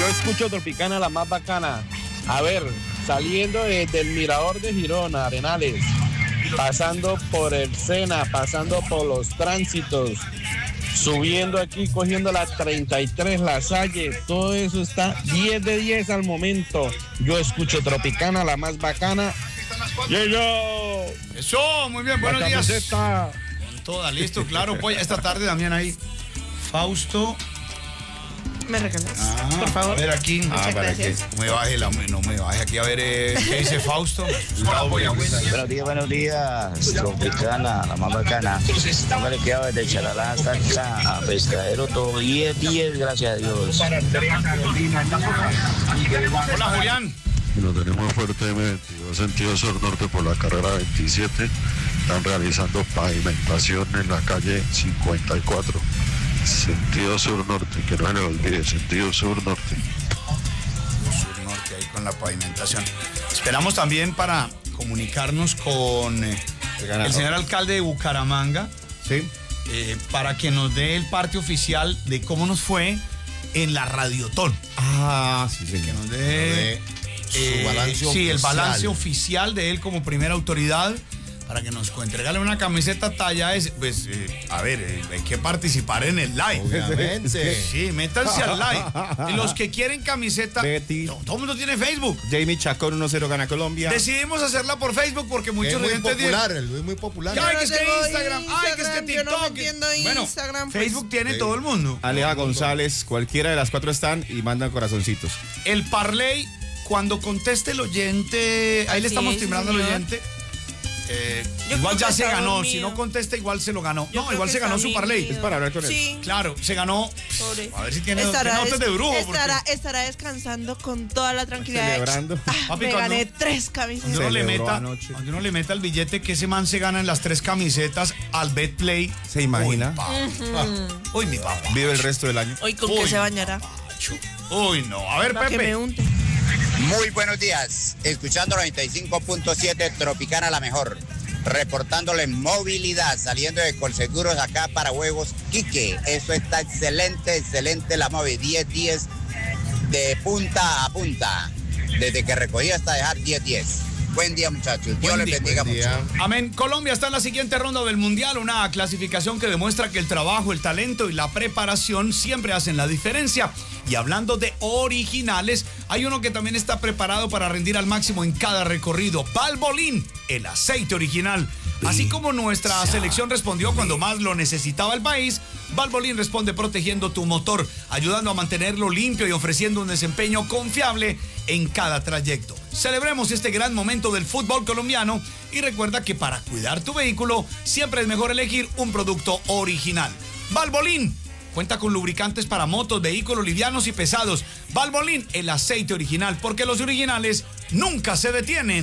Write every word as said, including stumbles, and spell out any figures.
Yo escucho Tropicana, la más bacana. A ver, saliendo desde el Mirador de Girona, Arenales, pasando por el Sena, pasando por los tránsitos, subiendo aquí, cogiendo la treinta y tres, La Salle, todo eso está diez de diez al momento. Yo escucho Tropicana, la más bacana. ¡Yo, yo! Eso, muy bien, buenos días. Con toda, listo, claro, pues esta tarde también ahí. Fausto. ¿Me regalas? Ah, por favor. A ver aquí. Muchas ah, para gracias. que no me baje la, no me baje aquí a ver eh, qué dice Fausto. Buenos días, buenos días. Tropicana, la más bacana. Póngale que desde Charalá hasta acá, a Pescadero, todo diez diez, gracias a Dios. Hola, Julián. Lo tenemos fuerte M veintidós, sentido sur-norte por la carrera veintisiete. Están realizando pavimentación en la calle cincuenta y cuatro. Sentido sur-norte, que no se le olvide, sentido sur-norte. Sur-norte, ahí con la pavimentación. Esperamos también para comunicarnos con eh, el señor alcalde de Bucaramanga, ¿sí? eh, para que nos dé el parte oficial de cómo nos fue en la Radiotón. Ah, sí, señor. Que nos dé eh, su balance sí, oficial. El balance oficial de él como primera autoridad. Para que nos cuente, regale una camiseta talla S. Pues, eh, a ver, eh, hay que participar en el live. Obviamente. Sí, métanse al live. Y los que quieren camiseta, Betty. No, todo el mundo tiene Facebook. Jamie Chacón uno cero gana Colombia. Decidimos hacerla por Facebook porque muchos es muy oyentes popular, dicen, es muy popular. Ay, que es que Instagram, Instagram, ay, que es que TikTok. Yo no me entiendo bueno, Instagram, pues. Facebook tiene Sí. todo el mundo. Aleja González, cualquiera de las cuatro están y mandan corazoncitos. El parlay, cuando conteste el oyente, ahí le Así estamos es, timbrando al señor. oyente. Eh, Yo igual creo ya que se está ganó, dormido. si no contesta igual se lo ganó. Yo No, creo igual que se ganó está su parlay. dormido. Es para hablar con él. Sí. Claro, se ganó. Pobre. A ver si tiene Estará, notas de brujo. porque- estará, estará descansando con toda la tranquilidad. Celebrando. Ah, Papi, me cuando- gané tres Cuando camisetas. uno, le Celebró meta, anoche. cuando uno le meta el billete que ese man se gana en las tres camisetas al BetPlay. ¿Se imagina? Uy, papá. Uy, mi papá. Vive el resto del año. Hoy con Uy, qué se bañará. papacho. Uy, no. A ver, Para que me Pepe. unte. Muy buenos días, escuchando noventa y cinco punto siete Tropicana la mejor, reportándole movilidad, saliendo de Colseguros acá para Huevos Quique. Eso está excelente, excelente la móvil, diez diez de punta a punta, desde que recogí hasta dejar diez diez. Buen día, muchachos, Dios Buen les día, bendiga buen mucho. día. Amén. Colombia está en la siguiente ronda del Mundial, una clasificación que demuestra que el trabajo, el talento y la preparación siempre hacen la diferencia. Y hablando de originales, hay uno que también está preparado para rendir al máximo en cada recorrido. Valvoline, el aceite original. Así como nuestra selección respondió cuando más lo necesitaba el país, Valvoline responde protegiendo tu motor, ayudando a mantenerlo limpio y ofreciendo un desempeño confiable en cada trayecto. Celebremos este gran momento del fútbol colombiano y recuerda que para cuidar tu vehículo siempre es mejor elegir un producto original. Valvoline cuenta con lubricantes para motos, vehículos livianos y pesados. Valvoline, el aceite original, porque los originales nunca se detienen.